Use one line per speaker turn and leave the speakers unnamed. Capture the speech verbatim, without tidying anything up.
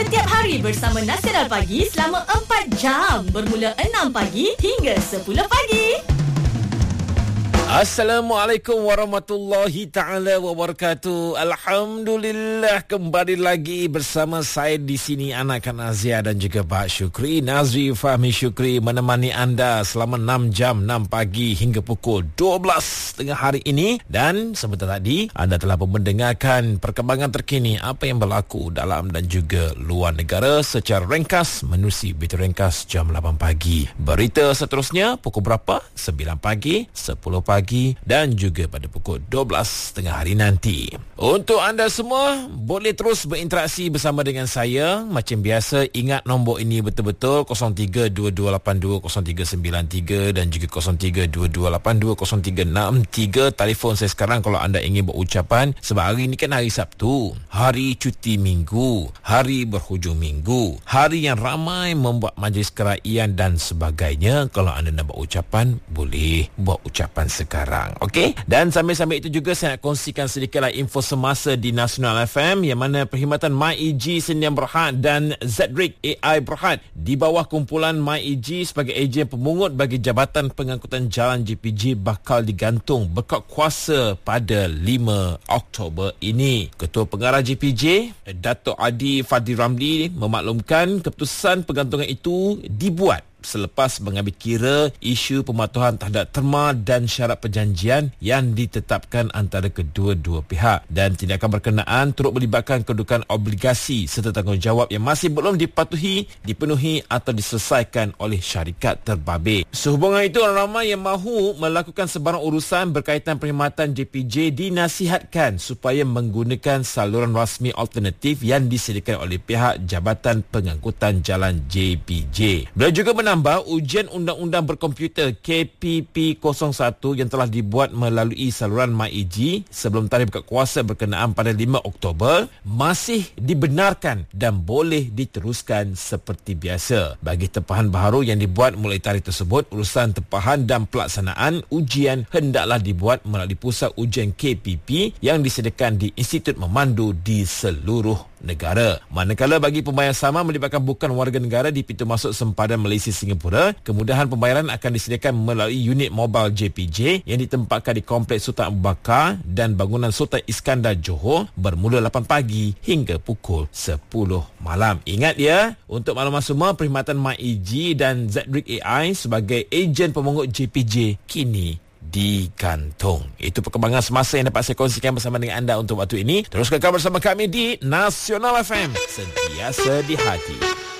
Setiap hari bersama Nasional Pagi selama empat jam bermula enam pagi hingga sepuluh pagi.
Assalamualaikum warahmatullahi ta'ala wabarakatuh. Alhamdulillah, kembali lagi bersama saya di sini, Anakan Azia dan juga Pak Syukri. Nazri Fahmi Syukri menemani anda selama enam jam, enam pagi hingga pukul dua belas tengah hari ini. Dan sebentar tadi anda telah mendengarkan perkembangan terkini apa yang berlaku dalam dan juga luar negara secara ringkas menerusi berita ringkas jam lapan pagi. Berita seterusnya pukul berapa? sembilan pagi, sepuluh pagi dan juga pada pukul dua belas tengah hari nanti. Untuk anda semua, boleh terus berinteraksi bersama dengan saya. Macam biasa, ingat nombor ini betul-betul kosong tiga dua dua lapan dua kosong tiga sembilan tiga dan juga kosong tiga dua dua lapan dua kosong tiga enam tiga. Telefon saya sekarang kalau anda ingin berucapan. Sebab hari ini kan hari Sabtu, hari cuti minggu, hari berhujung minggu, hari yang ramai membuat majlis keraian dan sebagainya. Kalau anda nak buat ucapan, boleh buat ucapan sekarang. Okey? Dan sambil-sambil itu juga saya nak kongsikan sedikitlah info semasa di Nasional F M, yang mana perkhidmatan MyEG Sdn Bhd dan Zedric A I Berhad di bawah kumpulan MyEG sebagai ejen pemungut bagi Jabatan Pengangkutan Jalan J P J bakal digantung berkat kuasa pada lima Oktober ini. Ketua Pengarah J P J, Datuk Adi Fadli Ramli, memaklumkan keputusan penggantungan itu dibuat selepas mengambil kira isu pematuhan terhadap terma dan syarat perjanjian yang ditetapkan antara kedua-dua pihak, dan tindakan berkenaan turut melibatkan kedudukan obligasi serta tanggungjawab yang masih belum dipatuhi, dipenuhi atau diselesaikan oleh syarikat terbabit. Sehubungan itu, orang ramai yang mahu melakukan sebarang urusan berkaitan perkhidmatan J P J dinasihatkan supaya menggunakan saluran rasmi alternatif yang disediakan oleh pihak Jabatan Pengangkutan Jalan J P J. Beliau juga menambah ujian undang-undang berkomputer K P P kosong satu yang telah dibuat melalui saluran MyEG sebelum tarikh berkat kuasa berkenaan pada lima Oktober masih dibenarkan dan boleh diteruskan seperti biasa. Bagi tempahan baharu yang dibuat mulai tarikh tersebut, urusan tempahan dan pelaksanaan ujian hendaklah dibuat melalui pusat ujian K P P yang disediakan di Institut Memandu di seluruh negara. Manakala bagi pembayaran sama melibatkan bukan warga negara di pintu masuk sempadan Malaysia Singapura, kemudahan pembayaran akan disediakan melalui unit mobile J P J yang ditempatkan di Kompleks Sultan Abu Bakar dan bangunan Sultan Iskandar Johor bermula lapan pagi hingga pukul sepuluh malam. Ingat ya, untuk maklumat semua, perkhidmatan MyEG dan Zedric A I sebagai ejen pemungut J P J kini digantung. Itu perkembangan semasa yang dapat saya kongsikan bersama dengan anda untuk waktu ini. Terus kekal bersama kami di Nasional F M, sentiasa di hati.